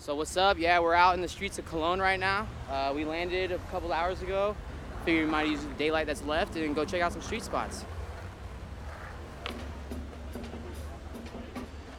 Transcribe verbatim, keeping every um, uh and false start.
So what's up? Yeah, we're out in the streets of Cologne right now. Uh, we landed a couple hours ago. Figured we might use the daylight that's left and go check out some street spots.